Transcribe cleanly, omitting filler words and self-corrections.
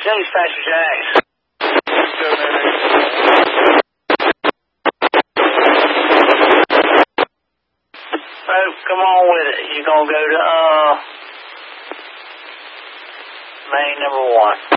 News, Pastor Jax. Oh, come on with it. You're going to go to, main number 1.